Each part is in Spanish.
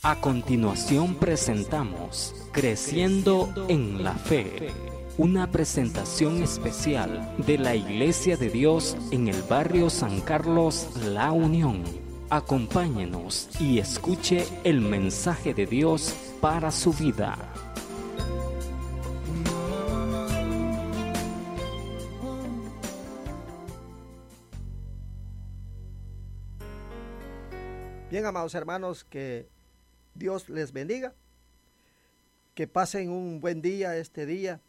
A continuación presentamos Creciendo en la Fe, una presentación especial de la Iglesia de Dios en el barrio San Carlos, La Unión. Acompáñenos y escuche el mensaje de Dios para su vida. Bien, amados hermanos, que Dios les bendiga, que pasen un buen día este día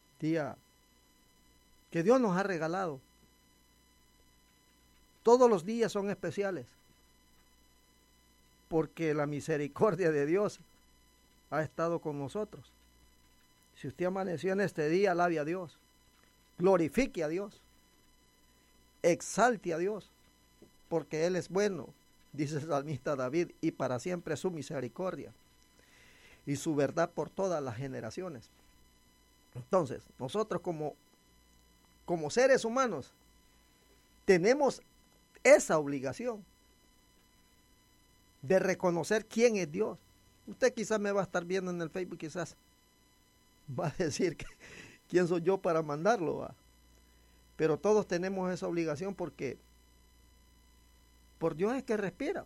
que Dios nos ha regalado. Todos los días son especiales, porque la misericordia de Dios ha estado con nosotros. Si usted amaneció en este día, alabe a Dios, glorifique a Dios, exalte a Dios, porque Él es bueno, dice el salmista David, y para siempre su misericordia y su verdad por todas las generaciones. Entonces, nosotros como seres humanos tenemos esa obligación de reconocer quién es Dios. Usted quizás me va a estar viendo en el Facebook, quizás va a decir quién soy yo para mandarlo, ¿va? Pero todos tenemos esa obligación porque por Dios es que respira.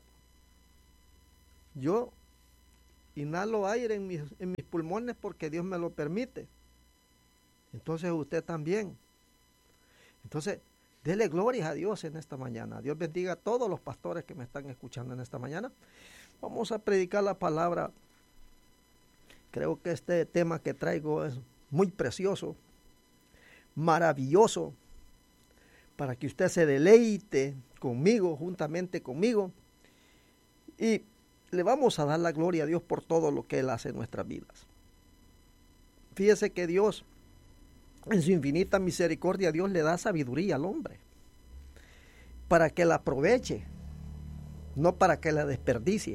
Yo inhalo aire en mis pulmones porque Dios me lo permite. Entonces usted también. Entonces, dele gloria a Dios en esta mañana. Dios bendiga a todos los pastores que me están escuchando en esta mañana. Vamos a predicar la palabra. Creo que este tema que traigo es muy precioso, maravilloso, para que usted se deleite conmigo, juntamente conmigo, y le vamos a dar la gloria a Dios por todo lo que Él hace en nuestras vidas. Fíjese que Dios, en su infinita misericordia, Dios le da sabiduría al hombre, para que la aproveche, no para que la desperdicie.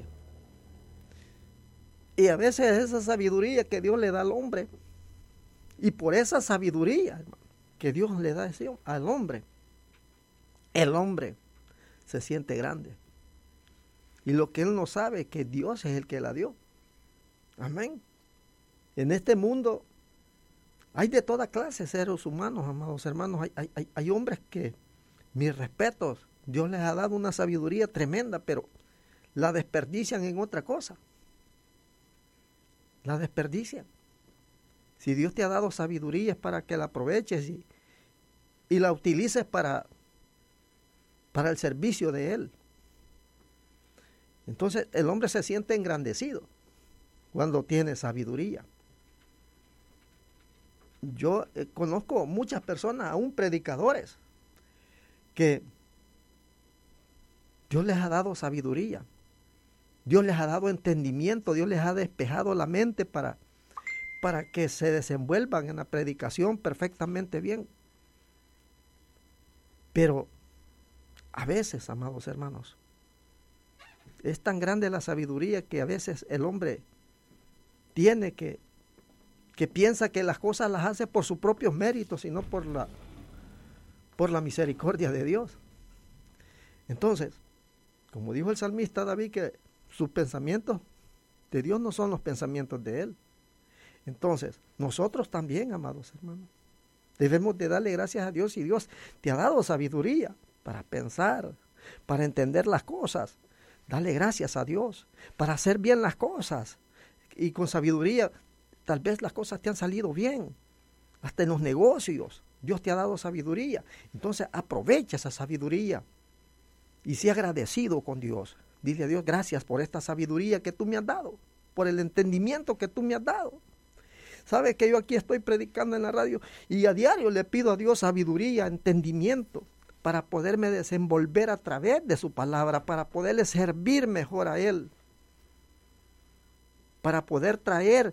Y a veces esa sabiduría que Dios le da al hombre, y por esa sabiduría, hermano, que Dios le da al hombre, el hombre se siente grande. Y lo que él no sabe es que Dios es el que la dio. Amén. En este mundo hay de toda clase de seres humanos, amados hermanos. Hay hombres que, mis respetos, Dios les ha dado una sabiduría tremenda, pero la desperdician en otra cosa. La desperdician. Si Dios te ha dado sabiduría es para que la aproveches y la utilices para el servicio de Él. Entonces el hombre se siente engrandecido cuando tiene sabiduría. Yo conozco muchas personas, aún predicadores, que Dios les ha dado sabiduría, Dios les ha dado entendimiento, Dios les ha despejado la mente para que se desenvuelvan en la predicación perfectamente bien. Pero a veces, amados hermanos, es tan grande la sabiduría que a veces el hombre tiene que piensa que las cosas las hace por sus propios méritos y no por la misericordia de Dios. Entonces, como dijo el salmista David, que sus pensamientos de Dios no son los pensamientos de Él. Entonces, nosotros también, amados hermanos, debemos de darle gracias a Dios, y Dios te ha dado sabiduría para pensar, para entender las cosas. Dale gracias a Dios para hacer bien las cosas. Y con sabiduría, tal vez las cosas te han salido bien. Hasta en los negocios, Dios te ha dado sabiduría. Entonces, aprovecha esa sabiduría y sé agradecido con Dios. Dile a Dios, gracias por esta sabiduría que tú me has dado, por el entendimiento que tú me has dado. Sabes que yo aquí estoy predicando en la radio y a diario le pido a Dios sabiduría, entendimiento, para poderme desenvolver a través de su palabra, para poderle servir mejor a Él, para poder traer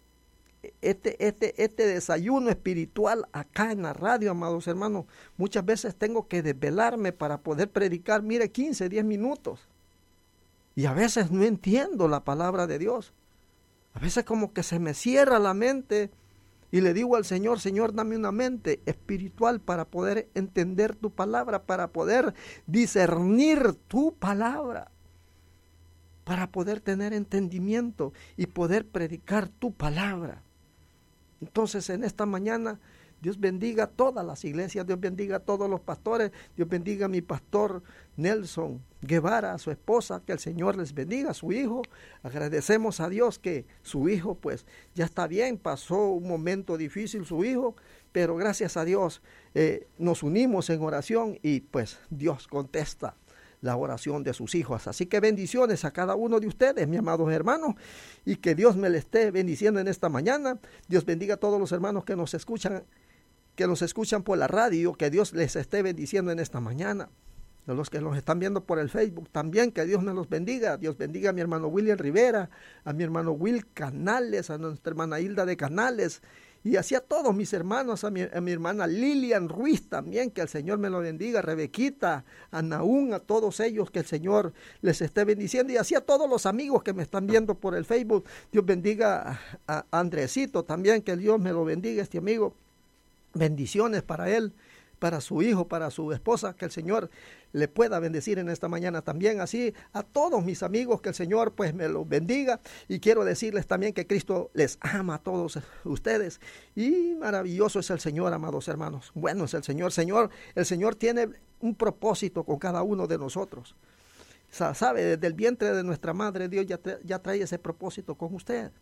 este desayuno espiritual acá en la radio, amados hermanos. Muchas veces tengo que desvelarme para poder predicar, 15, 10 minutos. Y a veces no entiendo la palabra de Dios. A veces como que se me cierra la mente y le digo al Señor, Señor, dame una mente espiritual para poder entender tu palabra, para poder discernir tu palabra, para poder tener entendimiento y poder predicar tu palabra. Entonces, en esta mañana, Dios bendiga a todas las iglesias, Dios bendiga a todos los pastores, Dios bendiga a mi pastor Nelson Guevara, a su esposa, que el Señor les bendiga, a su hijo. Agradecemos a Dios que su hijo pues ya está bien, pasó un momento difícil su hijo, pero gracias a Dios nos unimos en oración y pues Dios contesta la oración de sus hijos. Así que bendiciones a cada uno de ustedes, mis amados hermanos, y que Dios me le esté bendiciendo en esta mañana. Dios bendiga a todos los hermanos que nos escuchan por la radio, que Dios les esté bendiciendo en esta mañana. A los que nos están viendo por el Facebook también, que Dios me los bendiga. Dios bendiga a mi hermano William Rivera, a mi hermano Will Canales, a nuestra hermana Hilda de Canales, y así a todos mis hermanos, a mi hermana Lilian Ruiz también, que el Señor me lo bendiga, a Rebequita, a Naún, a todos ellos, que el Señor les esté bendiciendo, y así a todos los amigos que me están viendo por el Facebook. Dios bendiga a Andresito también, que Dios me lo bendiga, este amigo. Bendiciones para él, para su hijo, para su esposa, que el Señor le pueda bendecir en esta mañana también. Así a todos mis amigos, que el Señor pues me los bendiga, y quiero decirles también que Cristo les ama a todos ustedes, y maravilloso es el Señor, amados hermanos. Bueno es el Señor, el Señor tiene un propósito con cada uno de nosotros. Sabe, desde el vientre de nuestra madre, Dios ya trae ese propósito con usted.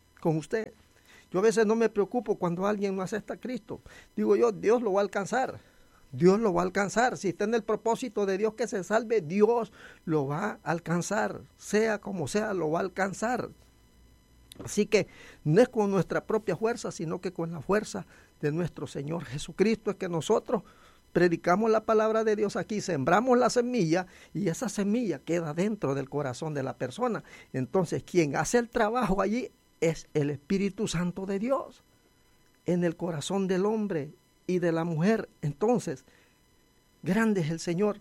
Yo a veces no me preocupo cuando alguien no acepta a Cristo. Digo yo, Dios lo va a alcanzar. Dios lo va a alcanzar. Si está en el propósito de Dios que se salve, Dios lo va a alcanzar. Sea como sea, lo va a alcanzar. Así que no es con nuestra propia fuerza, sino que con la fuerza de nuestro Señor Jesucristo es que nosotros predicamos la palabra de Dios aquí, sembramos la semilla, y esa semilla queda dentro del corazón de la persona. Entonces, quien hace el trabajo allí es el Espíritu Santo de Dios en el corazón del hombre y de la mujer. Entonces, grande es el Señor.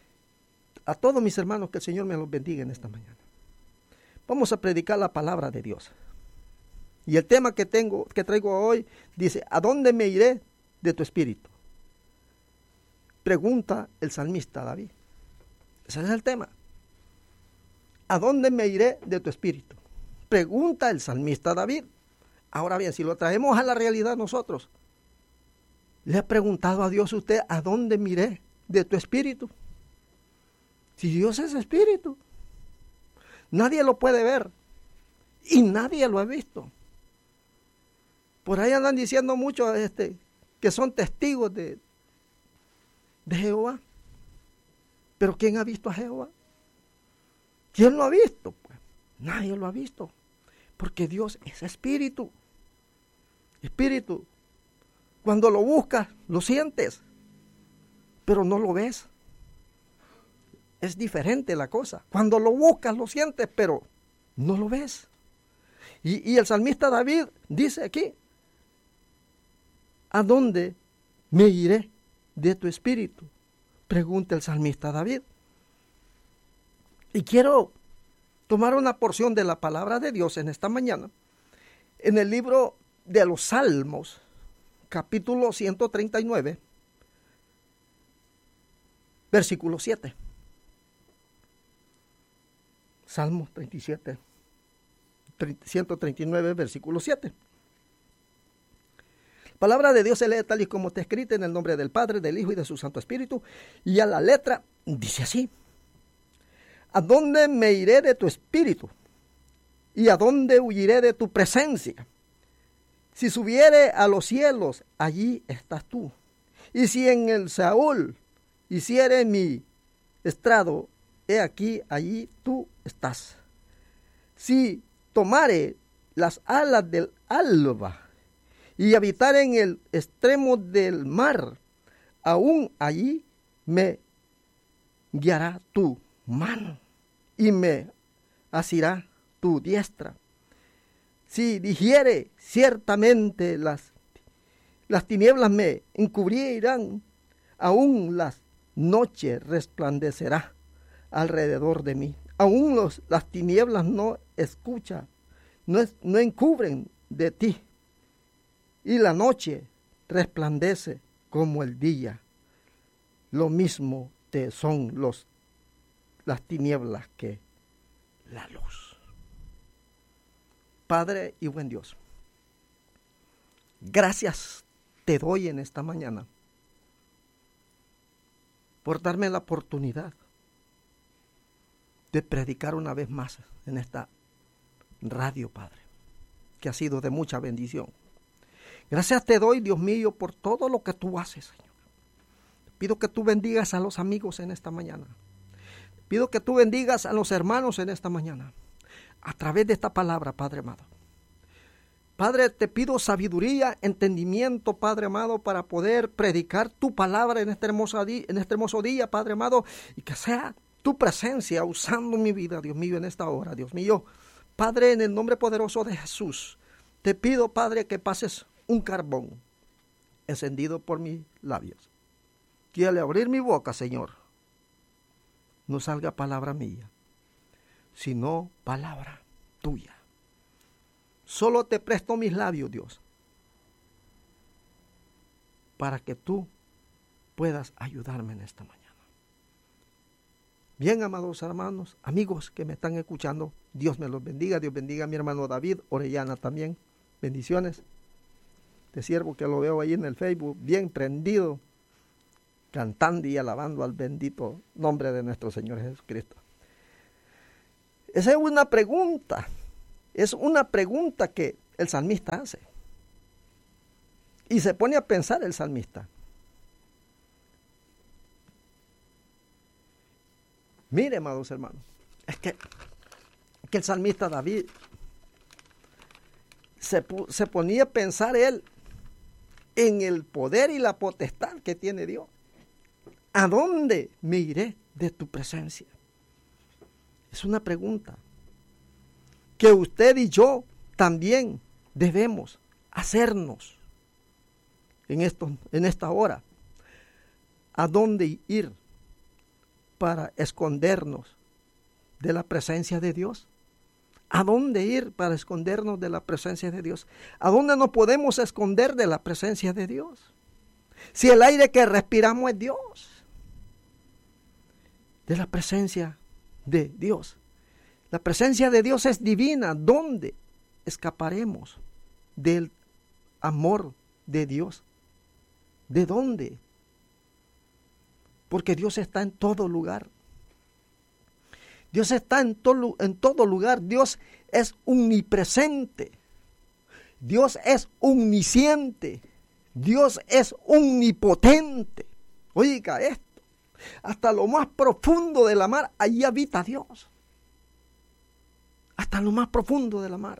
A todos mis hermanos, que el Señor me los bendiga en esta mañana. Vamos a predicar la palabra de Dios. Y el tema que traigo hoy dice: ¿a dónde me iré de tu espíritu? Pregunta el salmista David. Ese es el tema. ¿A dónde me iré de tu espíritu? Pregunta el salmista David. Ahora bien, si lo traemos a la realidad nosotros, ¿le ha preguntado a Dios usted a dónde me iré de tu espíritu? Si Dios es espíritu, nadie lo puede ver y nadie lo ha visto. Por ahí andan diciendo mucho que son testigos de Jehová. Pero ¿quién ha visto a Jehová? ¿Quién lo ha visto? Pues nadie lo ha visto, porque Dios es espíritu. Espíritu. Cuando lo buscas, lo sientes, pero no lo ves. Es diferente la cosa. Cuando lo buscas, lo sientes, pero no lo ves. Y el salmista David dice aquí: ¿a dónde me iré de tu espíritu? Pregunta el salmista David. Y quiero tomar una porción de la palabra de Dios en esta mañana, en el libro de los Salmos, capítulo 139, versículo 7. Salmos 139, versículo 7. La palabra de Dios se lee tal y como está escrita, en el nombre del Padre, del Hijo y de su Santo Espíritu. Y a la letra dice así: ¿a dónde me iré de tu espíritu? ¿Y a dónde huiré de tu presencia? Si subiere a los cielos, allí estás tú. Y si en el Seol hiciere mi estrado, he aquí, allí tú estás. Si tomare las alas del alba y habitar en el extremo del mar, aún allí me guiará tu mano y me asirá tu diestra. Si dijere, ciertamente las tinieblas me encubrirán, aún las noches resplandecerá alrededor de mí. Aún las tinieblas no encubren de ti, y la noche resplandece como el día. Lo mismo te son las tinieblas que la luz. Padre y buen Dios, gracias te doy en esta mañana por darme la oportunidad de predicar una vez más en esta radio, Padre, que ha sido de mucha bendición. Gracias te doy, Dios mío, por todo lo que tú haces, Señor. Pido que tú bendigas a los amigos en esta mañana. Pido que tú bendigas a los hermanos en esta mañana, a través de esta palabra, Padre amado. Padre, te pido sabiduría, entendimiento, Padre amado, para poder predicar tu palabra en este hermoso día, Padre amado, y que sea tu presencia usando mi vida, Dios mío, en esta hora, Dios mío. Padre, en el nombre poderoso de Jesús, te pido, Padre, que pases un carbón encendido por mis labios. Que al abrir mi boca, Señor, no salga palabra mía, sino palabra tuya. Solo te presto mis labios, Dios, para que tú puedas ayudarme en esta mañana. Bien, amados hermanos, amigos que me están escuchando, Dios me los bendiga. Dios bendiga a mi hermano David Orellana también. Bendiciones. Te siervo que lo veo ahí en el Facebook, bien prendido, cantando y alabando al bendito nombre de nuestro Señor Jesucristo. Esa es una pregunta. Es una pregunta que el salmista hace. Y se pone a pensar el salmista. Mire, amados hermanos, es que el salmista David se ponía a pensar él en el poder y la potestad que tiene Dios. ¿A dónde me iré de tu presencia? Es una pregunta que usted y yo también debemos hacernos en esta hora. ¿A dónde ir para escondernos de la presencia de Dios? ¿A dónde ir para escondernos de la presencia de Dios? ¿A dónde nos podemos esconder de la presencia de Dios? Si el aire que respiramos es Dios, de la presencia de Dios. La presencia de Dios es divina. ¿Dónde escaparemos del amor de Dios? ¿De dónde? Porque Dios está en todo lugar. Dios está en todo lugar. Dios es omnipresente. Dios es omnisciente. Dios es omnipotente. Oiga esto. Hasta lo más profundo de la mar, allí habita Dios. Hasta lo más profundo de la mar.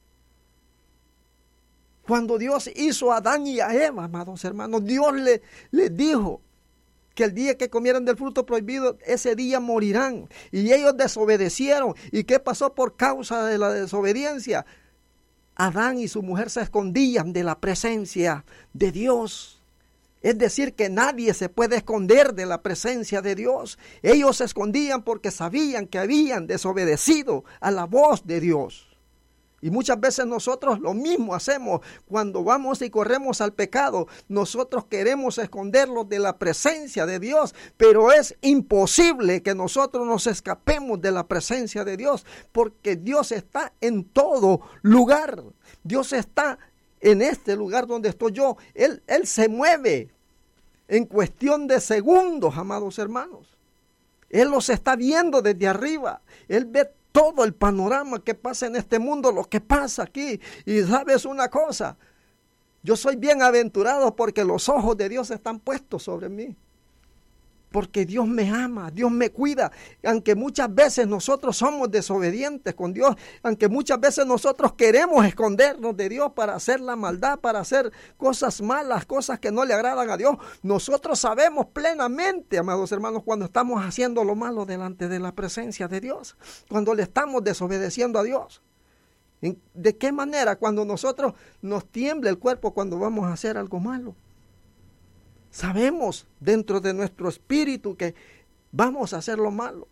Cuando Dios hizo a Adán y a Eva, amados hermanos, Dios le dijo que el día que comieran del fruto prohibido, ese día morirán. Y ellos desobedecieron. ¿Y qué pasó por causa de la desobediencia? Adán y su mujer se escondían de la presencia de Dios. Es decir, que nadie se puede esconder de la presencia de Dios. Ellos se escondían porque sabían que habían desobedecido a la voz de Dios. Y muchas veces nosotros lo mismo hacemos cuando vamos y corremos al pecado. Nosotros queremos esconderlos de la presencia de Dios, pero es imposible que nosotros nos escapemos de la presencia de Dios, porque Dios está en todo lugar. Dios está en este lugar donde estoy yo. Él se mueve en cuestión de segundos, amados hermanos. Él los está viendo desde arriba. Él ve todo el panorama que pasa en este mundo, lo que pasa aquí. Y sabes una cosa, yo soy bienaventurado porque los ojos de Dios están puestos sobre mí. Porque Dios me ama, Dios me cuida. Aunque muchas veces nosotros somos desobedientes con Dios, aunque muchas veces nosotros queremos escondernos de Dios para hacer la maldad, para hacer cosas malas, cosas que no le agradan a Dios, nosotros sabemos plenamente, amados hermanos, cuando estamos haciendo lo malo delante de la presencia de Dios, cuando le estamos desobedeciendo a Dios. ¿De qué manera? Cuando nosotros nos tiembla el cuerpo cuando vamos a hacer algo malo. Sabemos dentro de nuestro espíritu que vamos a hacer lo malo.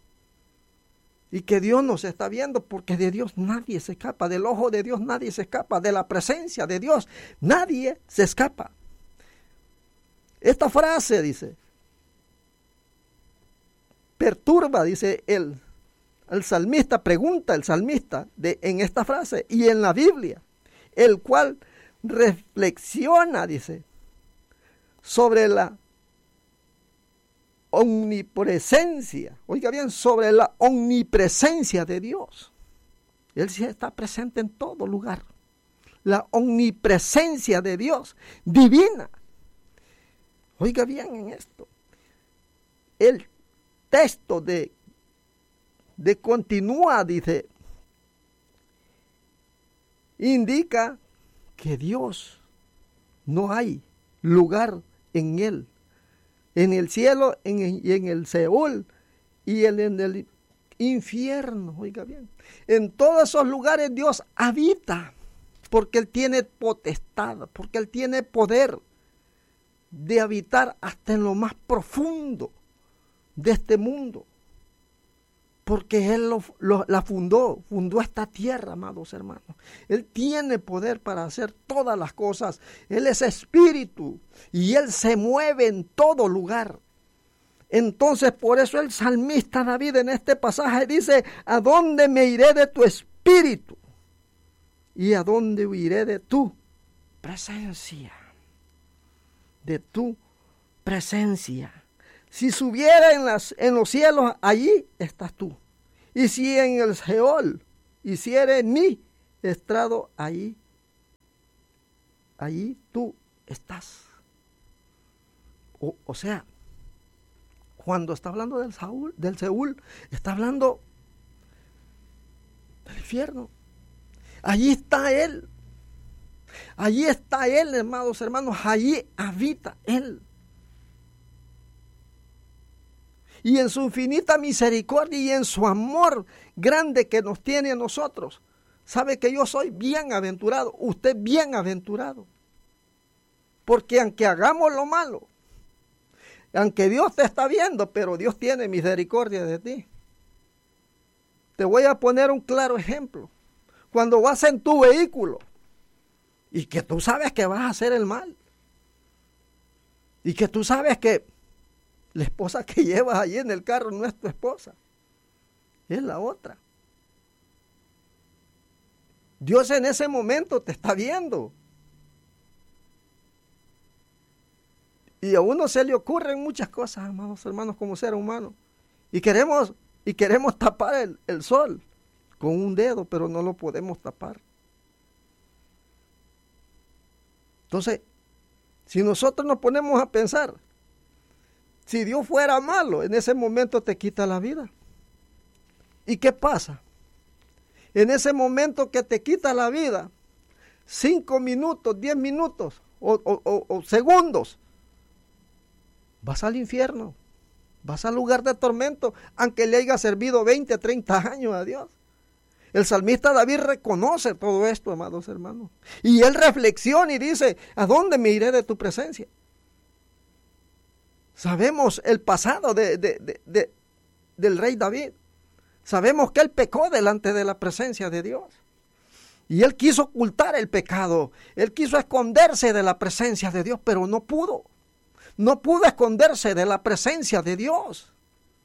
Y que Dios nos está viendo, porque de Dios nadie se escapa. Del ojo de Dios nadie se escapa. De la presencia de Dios nadie se escapa. Esta frase dice, perturba, dice el el salmista, pregunta el salmista en esta frase y en la Biblia, el cual reflexiona, dice, sobre la omnipresencia, oiga bien, sobre la omnipresencia de Dios. Él sí está presente en todo lugar. La omnipresencia de Dios, divina. Oiga bien en esto. El texto de continúa, dice, indica que Dios no hay lugar en Él. En el cielo y en el Seol y en el infierno, oiga bien. En todos esos lugares Dios habita, porque Él tiene potestad, porque Él tiene poder de habitar hasta en lo más profundo de este mundo. Porque Él la fundó esta tierra, amados hermanos. Él tiene poder para hacer todas las cosas. Él es espíritu y Él se mueve en todo lugar. Entonces, por eso el salmista David en este pasaje dice, ¿a dónde me iré de tu espíritu? ¿Y a dónde huiré de tu presencia? De tu presencia. Si subiera en los cielos, allí estás tú. Y si en el Seol hiciere mi estrado, allí tú estás. O sea, cuando está hablando del Seol, está hablando del infierno. Allí está Él. Allí está Él, hermanos, allí habita Él. Y en su infinita misericordia y en su amor grande que nos tiene a nosotros, sabe que yo soy bienaventurado, usted bienaventurado. Porque aunque hagamos lo malo, aunque Dios te está viendo, pero Dios tiene misericordia de ti. Te voy a poner un claro ejemplo. Cuando vas en tu vehículo y que tú sabes que vas a hacer el mal y que tú sabes que la esposa que llevas allí en el carro no es tu esposa, es la otra. Dios en ese momento te está viendo. Y a uno se le ocurren muchas cosas, amados hermanos, como ser humano. Y queremos tapar el sol con un dedo, pero no lo podemos tapar. Entonces, si nosotros nos ponemos a pensar, si Dios fuera malo, en ese momento te quita la vida. ¿Y qué pasa? En ese momento que te quita la vida, 5 minutos, 10 minutos o segundos, vas al infierno, vas al lugar de tormento, aunque le haya servido 20, 30 años a Dios. El salmista David reconoce todo esto, amados hermanos. Y él reflexiona y dice, ¿a dónde me iré de tu presencia? Sabemos el pasado del rey David. Sabemos que él pecó delante de la presencia de Dios. Y él quiso ocultar el pecado. Él quiso esconderse de la presencia de Dios, pero no pudo. No pudo esconderse de la presencia de Dios.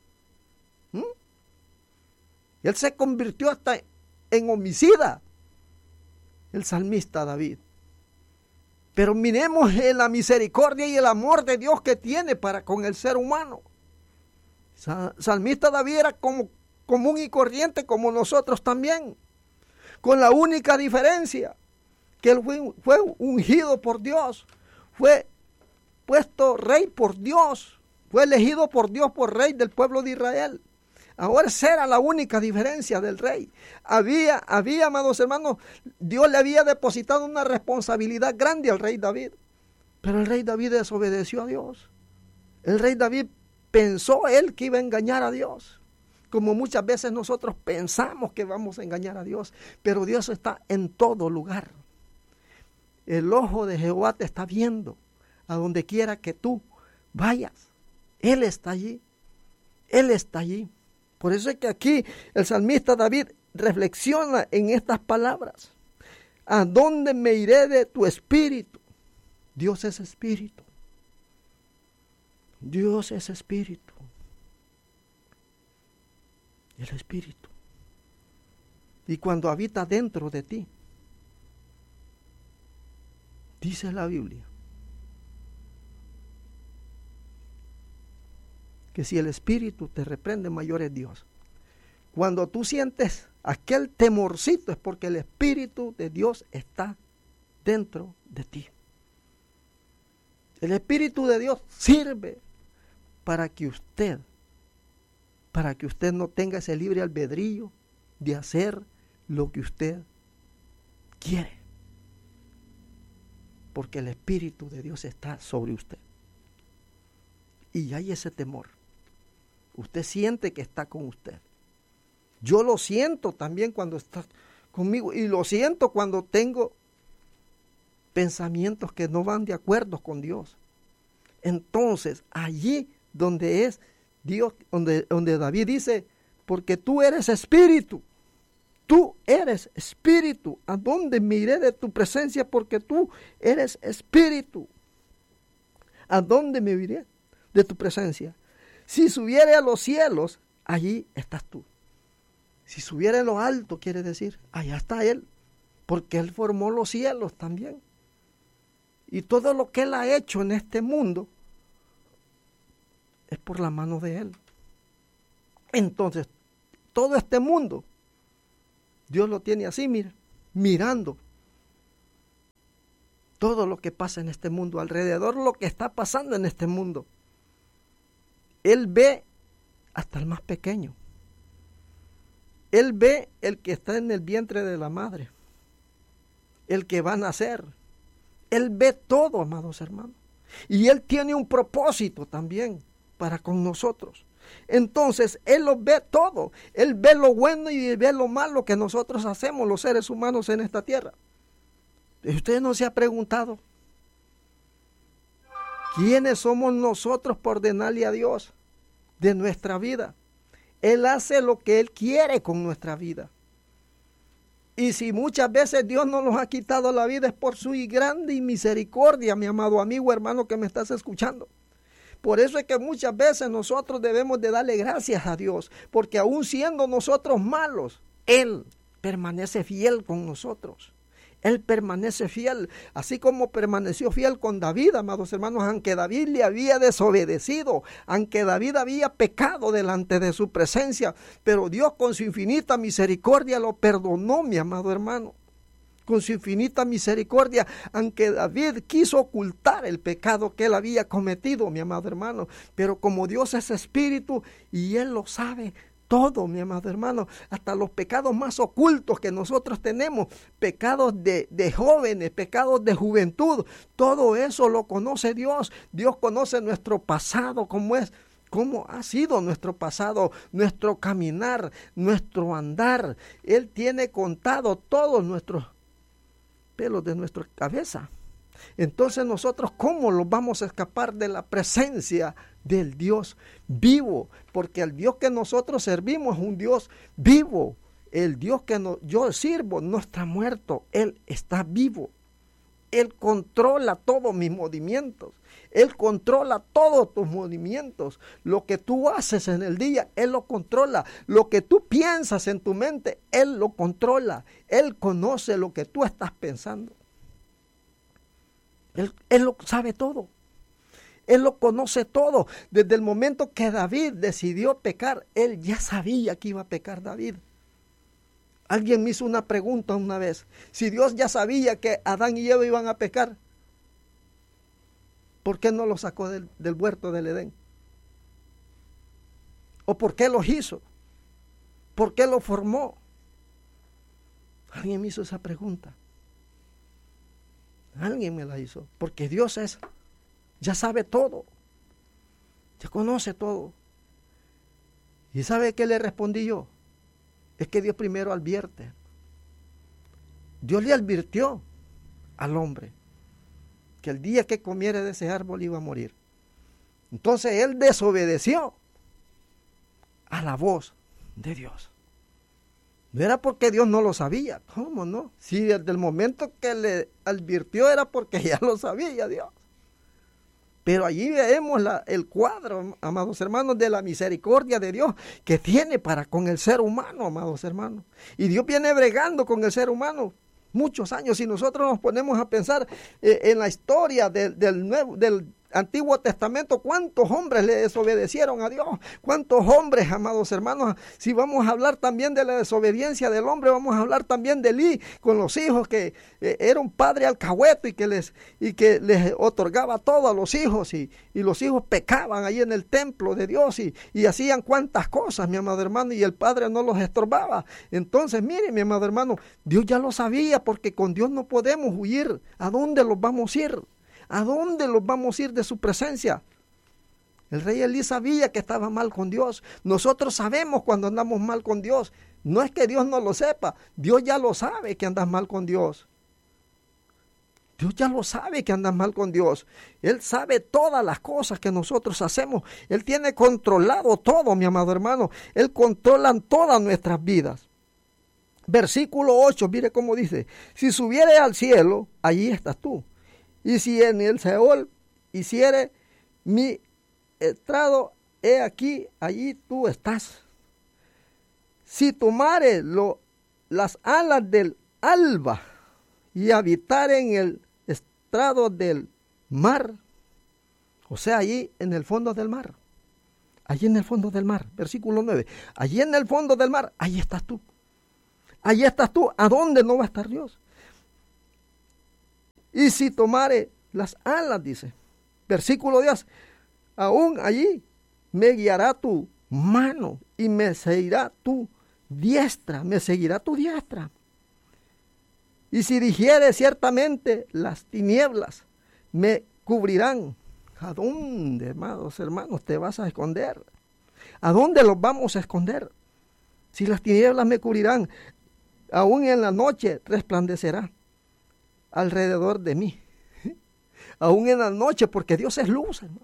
Él se convirtió hasta en homicida, el salmista David. Pero miremos en la misericordia y el amor de Dios que tiene para con el ser humano. Salmista David era común y corriente como nosotros también, con la única diferencia que él fue ungido por Dios, fue puesto rey por Dios, fue elegido por Dios por rey del pueblo de Israel. Ahora esa era la única diferencia del rey. Había, amados hermanos, Dios le había depositado una responsabilidad grande al rey David. Pero el rey David desobedeció a Dios. El rey David pensó él que iba a engañar a Dios. Como muchas veces nosotros pensamos que vamos a engañar a Dios. Pero Dios está en todo lugar. El ojo de Jehová te está viendo a donde quiera que tú vayas. Él está allí. Él está allí. Por eso es que aquí el salmista David reflexiona en estas palabras. ¿A dónde me iré de tu espíritu? Dios es espíritu. Dios es espíritu. El espíritu. y cuando habita dentro de ti. Dice la Biblia que si el Espíritu te reprende, mayor es Dios. Cuando tú sientes aquel temorcito es porque el Espíritu de Dios está dentro de ti. El Espíritu de Dios sirve para que usted no tenga ese libre albedrío de hacer lo que usted quiere. Porque el Espíritu de Dios está sobre usted. Y hay ese temor. Usted siente que está con usted. Yo lo siento también cuando está conmigo. Y lo siento cuando tengo pensamientos que no van de acuerdo con Dios. Entonces, allí donde es Dios, donde David dice, porque tú eres espíritu. Tú eres espíritu. ¿A dónde me iré de tu presencia? Porque tú eres espíritu. ¿A dónde me iré de tu presencia? Si subiere a los cielos, allí estás tú. Si subiere a lo alto, quiere decir, allá está Él. Porque Él formó los cielos también. Y todo lo que Él ha hecho en este mundo es por la mano de Él. Entonces, todo este mundo, Dios lo tiene así, mira, mirando todo lo que pasa en este mundo, alrededor lo que está pasando en este mundo. Él ve hasta el más pequeño. Él ve el que está en el vientre de la madre, el que va a nacer. Él ve todo, amados hermanos. Y Él tiene un propósito también para con nosotros. Entonces, Él lo ve todo. Él ve lo bueno y ve lo malo que nosotros hacemos, los seres humanos en esta tierra. ¿Usted no se ha preguntado quiénes somos nosotros por ordenarle a Dios de nuestra vida? Él hace lo que Él quiere con nuestra vida. Y si muchas veces Dios no nos ha quitado la vida es por su grande misericordia, mi amado amigo, hermano que me estás escuchando. Por eso es que muchas veces nosotros debemos de darle gracias a Dios, porque aún siendo nosotros malos, Él permanece fiel con nosotros. Él permanece fiel, así como permaneció fiel con David, amados hermanos, aunque David le había desobedecido, aunque David había pecado delante de su presencia, pero Dios con su infinita misericordia lo perdonó, mi amado hermano. Con su infinita misericordia, aunque David quiso ocultar el pecado que él había cometido, mi amado hermano, pero como Dios es espíritu y Él lo sabe todo, mi amado hermano, hasta los pecados más ocultos que nosotros tenemos, pecados de jóvenes, pecados de juventud, todo eso lo conoce Dios. Dios conoce nuestro pasado, cómo ha sido nuestro pasado, nuestro caminar, nuestro andar. Él tiene contado todos nuestros pelos de nuestra cabeza. Entonces nosotros, ¿cómo los vamos a escapar de la presencia del Dios vivo? Porque el Dios que nosotros servimos es un Dios vivo. El Dios que yo sirvo no está muerto, Él está vivo. Él controla todos mis movimientos. Él controla todos tus movimientos. Lo que tú haces en el día, Él lo controla. Lo que tú piensas en tu mente, Él lo controla. Él conoce lo que tú estás pensando. Él lo sabe todo. Él lo conoce todo. Desde el momento que David decidió pecar, Él ya sabía que iba a pecar David. Alguien me hizo una pregunta una vez. Si Dios ya sabía que Adán y Eva iban a pecar, ¿por qué no los sacó del huerto del Edén? ¿O por qué los hizo? ¿Por qué los formó? Alguien me hizo esa pregunta. Alguien me la hizo. Porque Dios ya sabe todo. Ya conoce todo. ¿Y sabe qué le respondí yo? Es que Dios primero advierte. Dios le advirtió al hombre que el día que comiera de ese árbol iba a morir. Entonces él desobedeció a la voz de Dios. No era porque Dios no lo sabía. ¿Cómo no? Si desde el momento que le advirtió era porque ya lo sabía Dios. Pero allí vemos el cuadro, amados hermanos, de la misericordia de Dios que tiene para con el ser humano, amados hermanos. Y Dios viene bregando con el ser humano muchos años. Si nosotros nos ponemos a pensar en la historia del Antiguo Testamento, ¿cuántos hombres le desobedecieron a Dios? ¿Cuántos hombres, amados hermanos? Si vamos a hablar también de la desobediencia del hombre, vamos a hablar también de Elí con los hijos, que era un padre alcahueto y que les otorgaba todo a los hijos, y los hijos pecaban ahí en el templo de Dios y hacían cuantas cosas, mi amado hermano, y el padre no los estorbaba. Entonces, mire, mi amado hermano, Dios ya lo sabía, porque con Dios no podemos huir. ¿A dónde los vamos a ir? ¿A dónde los vamos a ir de su presencia? El rey Elí sabía que estaba mal con Dios. Nosotros sabemos cuando andamos mal con Dios. No es que Dios no lo sepa. Dios ya lo sabe que andas mal con Dios. Dios ya lo sabe que andas mal con Dios. Él sabe todas las cosas que nosotros hacemos. Él tiene controlado todo, mi amado hermano. Él controla todas nuestras vidas. Versículo 8, mire cómo dice: si subiere al cielo, allí estás tú. Y si en el Seol hiciere mi estrado, he aquí, allí tú estás. Si tomare las alas del alba y habitare en el estrado del mar, o sea, allí en el fondo del mar, allí en el fondo del mar, versículo 9, allí en el fondo del mar, ahí estás tú. Allí estás tú. ¿A dónde no va a estar Dios? Y si tomare las alas, dice, versículo 10, aún allí me guiará tu mano y me seguirá tu diestra, me seguirá tu diestra. Y si dijere ciertamente las tinieblas me cubrirán. ¿A dónde, amados hermanos, te vas a esconder? ¿A dónde los vamos a esconder? Si las tinieblas me cubrirán, aún en la noche resplandecerá alrededor de mí. Aún en la noche, porque Dios es luz, hermano.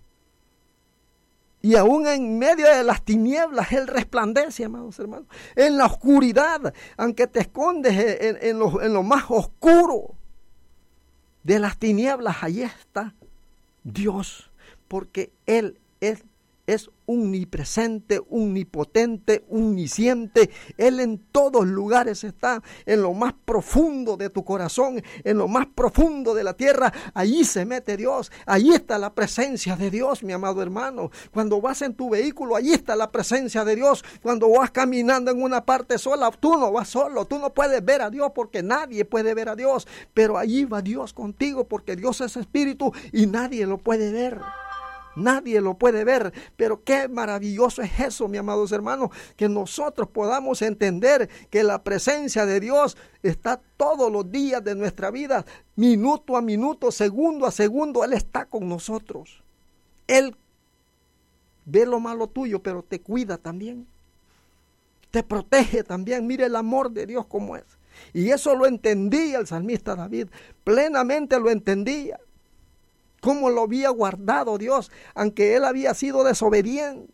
Y aún en medio de las tinieblas Él resplandece, amados hermanos. En la oscuridad, aunque te escondes en lo más oscuro de las tinieblas, allí está Dios, porque Él es omnipresente, omnipotente, omnisciente. Él en todos lugares está, en lo más profundo de tu corazón, en lo más profundo de la tierra. Allí se mete Dios, allí está la presencia de Dios, mi amado hermano. Cuando vas en tu vehículo, allí está la presencia de Dios. Cuando vas caminando en una parte sola, tú no vas solo, tú no puedes ver a Dios, porque nadie puede ver a Dios, pero allí va Dios contigo, porque Dios es espíritu y nadie lo puede ver. Nadie lo puede ver, pero qué maravilloso es eso, mi amados hermanos, que nosotros podamos entender que la presencia de Dios está todos los días de nuestra vida, minuto a minuto, segundo a segundo. Él está con nosotros. Él ve lo malo tuyo, pero te cuida también, te protege también. Mire el amor de Dios como es. Y eso lo entendía el salmista David, plenamente lo entendía. Cómo lo había guardado Dios, aunque él había sido desobediente,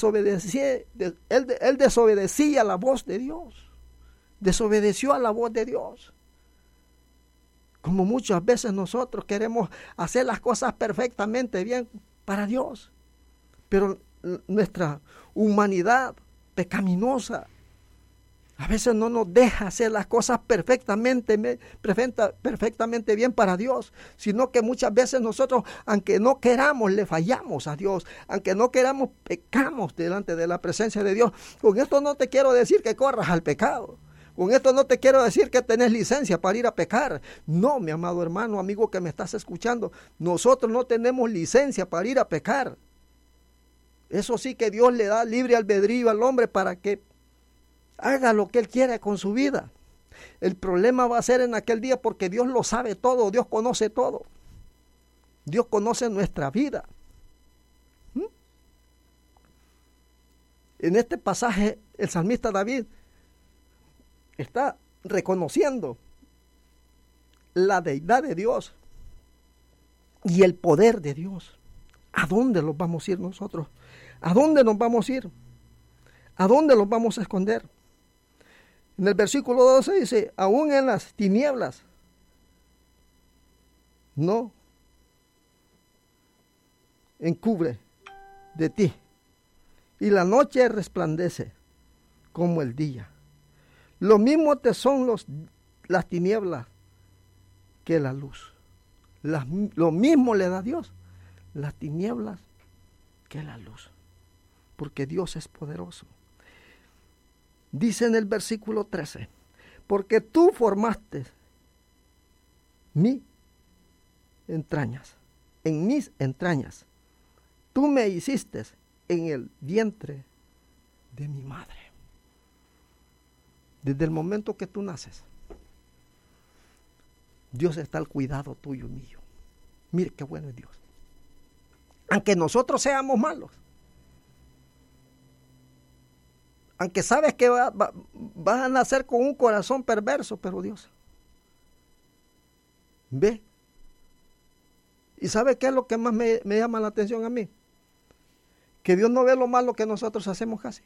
él desobedecía la voz de Dios, desobedeció a la voz de Dios. Como muchas veces nosotros queremos hacer las cosas perfectamente bien para Dios, pero nuestra humanidad pecaminosa a veces no nos deja hacer las cosas perfectamente bien para Dios, sino que muchas veces nosotros, aunque no queramos, le fallamos a Dios, aunque no queramos, pecamos delante de la presencia de Dios. Con esto no te quiero decir que corras al pecado. Con esto no te quiero decir que tenés licencia para ir a pecar. No, mi amado hermano, amigo que me estás escuchando, nosotros no tenemos licencia para ir a pecar. Eso sí que Dios le da libre albedrío al hombre para que haga lo que Él quiera con su vida. El problema va a ser en aquel día, porque Dios lo sabe todo, Dios conoce todo. Dios conoce nuestra vida. En este pasaje, el salmista David está reconociendo la deidad de Dios y el poder de Dios. ¿A dónde los vamos a ir nosotros? ¿A dónde nos vamos a ir? ¿A dónde los vamos a esconder? En el versículo 12 dice, aún en las tinieblas no encubre de ti, y la noche resplandece como el día. Lo mismo te son las tinieblas que la luz. Lo mismo le da Dios, las tinieblas que la luz, porque Dios es poderoso. Dice en el versículo 13, porque tú formaste mis entrañas, en mis entrañas, tú me hiciste en el vientre de mi madre. Desde el momento que tú naces, Dios está al cuidado tuyo y mío. Mire qué bueno es Dios. Aunque nosotros seamos malos, aunque sabes que vas a nacer con un corazón perverso, pero Dios ve. ¿Y sabe qué es lo que más me llama la atención a mí? Que Dios no ve lo malo que nosotros hacemos casi.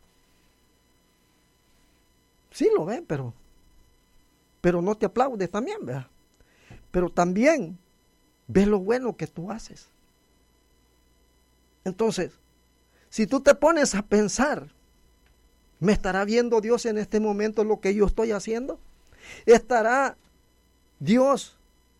Sí lo ve, pero no te aplaudes también, ¿verdad? Pero también ve lo bueno que tú haces. Entonces, si tú te pones a pensar, ¿me estará viendo Dios en este momento lo que yo estoy haciendo? ¿Estará Dios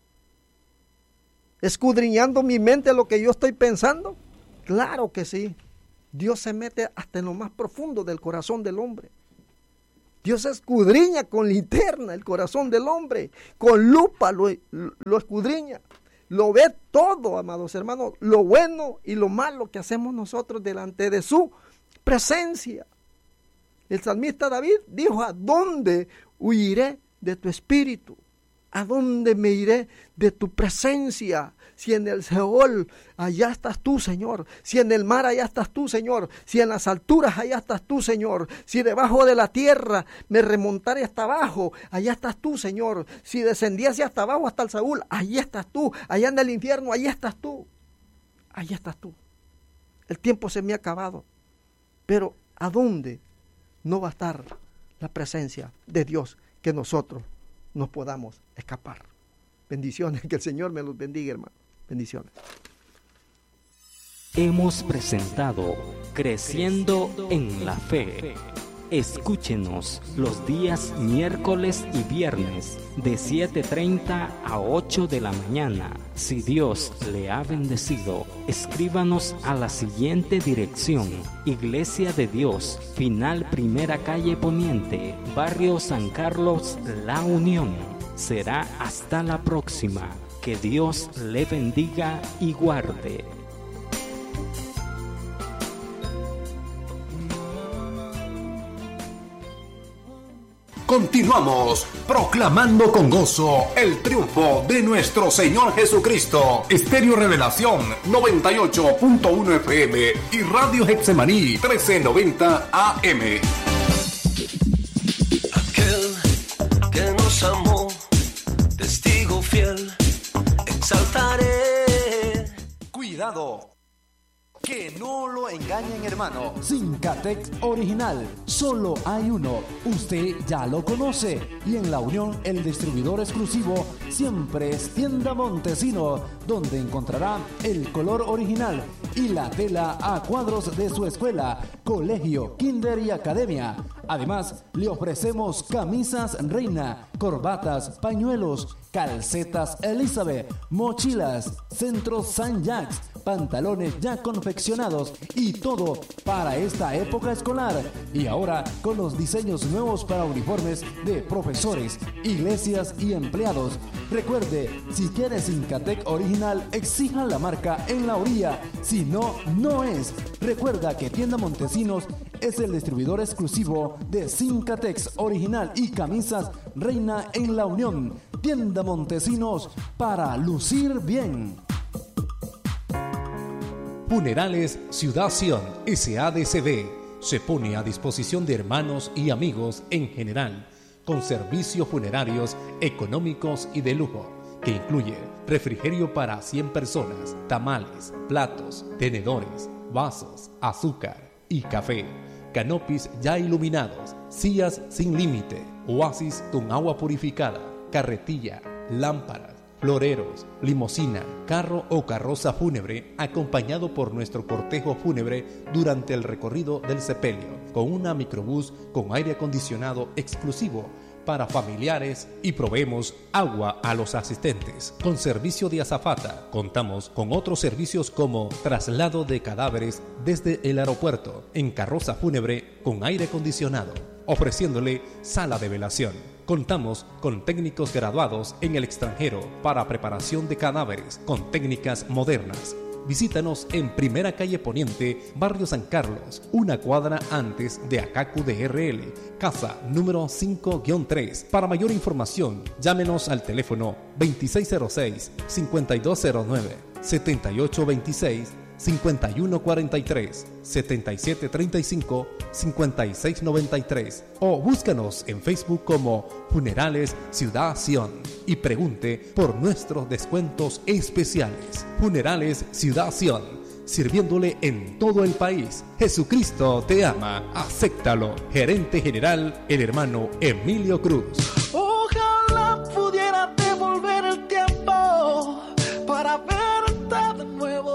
escudriñando mi mente lo que yo estoy pensando? Claro que sí. Dios se mete hasta en lo más profundo del corazón del hombre. Dios escudriña con linterna el corazón del hombre, con lupa lo escudriña. Lo ve todo, amados hermanos, lo bueno y lo malo que hacemos nosotros delante de su presencia. El salmista David dijo, ¿a dónde huiré de tu espíritu? ¿A dónde me iré de tu presencia? Si en el Seol, allá estás tú, Señor. Si en el mar, allá estás tú, Señor. Si en las alturas, allá estás tú, Señor. Si debajo de la tierra me remontare hasta abajo, allá estás tú, Señor. Si descendiese hasta abajo, hasta el Seol, allá estás tú. Allá en el infierno, allá estás tú. Allá estás tú. El tiempo se me ha acabado. Pero ¿a dónde no va a estar la presencia de Dios que nosotros nos podamos escapar? Bendiciones, que el Señor me los bendiga, hermano. Bendiciones. Hemos presentado Creciendo en la Fe. Escúchenos los días miércoles y viernes de 7:30 a 8 de la mañana. Si Dios le ha bendecido, escríbanos a la siguiente dirección: Iglesia de Dios, Final Primera Calle Poniente, Barrio San Carlos, La Unión. Será hasta la próxima. Que Dios le bendiga y guarde. Continuamos proclamando con gozo el triunfo de nuestro Señor Jesucristo. Estéreo Revelación 98.1 FM y Radio Getsemaní 1390 AM. Aquel que nos amó, testigo fiel, exaltaré. Cuidado, que no lo engañen, hermano. Sincatex Original, solo hay uno, usted ya lo conoce. Y en La Unión, el distribuidor exclusivo siempre es Tienda Montesino, donde encontrará el color original y la tela a cuadros de su escuela, colegio, kinder y academia. Además, le ofrecemos camisas Reina, corbatas, pañuelos, calcetas Elizabeth, mochilas, centros San Jacques, pantalones ya confeccionados y todo para esta época escolar. Y ahora con los diseños nuevos para uniformes de profesores, iglesias y empleados. Recuerde, si quiere Sincatec original, exija la marca en la orilla. Si no, no es. Recuerda que Tienda Montesinos es el distribuidor exclusivo de Sincatex original y camisas Reina en La Unión. Tienda Montesinos, para lucir bien. Funerales Ciudad Sion SADCB se pone a disposición de hermanos y amigos en general, con servicios funerarios económicos y de lujo, que incluye refrigerio para 100 personas, tamales, platos, tenedores, vasos, azúcar y café, canopis ya iluminados, sillas sin límite, oasis con agua purificada, carretilla, lámparas, floreros, limusina, carro o carroza fúnebre, acompañado por nuestro cortejo fúnebre durante el recorrido del sepelio, con una microbús con aire acondicionado exclusivo para familiares y proveemos agua a los asistentes. Con servicio de azafata, contamos con otros servicios como traslado de cadáveres desde el aeropuerto en carroza fúnebre con aire acondicionado, ofreciéndole sala de velación. Contamos con técnicos graduados en el extranjero para preparación de cadáveres con técnicas modernas. Visítanos en Primera Calle Poniente, Barrio San Carlos, una cuadra antes de Acacu DRL, casa número 5-3. Para mayor información, llámenos al teléfono 2606-5209, 7826-5143, 7735-5693 o búscanos en Facebook como Funerales Ciudad Sion y pregunte por nuestros descuentos especiales. Funerales Ciudad Sion, sirviéndole en todo el país. Jesucristo te ama, acéptalo. Gerente General, el hermano Emilio Cruz. Ojalá pudiera devolver el tiempo para verte de nuevo.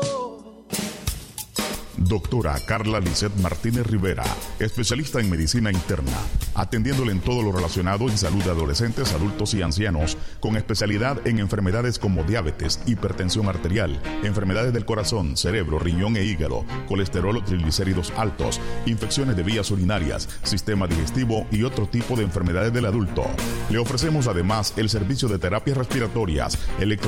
Doctora Carla Lisset Martínez Rivera, especialista en medicina interna, atendiéndole en todo lo relacionado en salud de adolescentes, adultos y ancianos, con especialidad en enfermedades como diabetes, hipertensión arterial, enfermedades del corazón, cerebro, riñón e hígado, colesterol o triglicéridos altos, infecciones de vías urinarias, sistema digestivo y otro tipo de enfermedades del adulto. Le ofrecemos además el servicio de terapias respiratorias,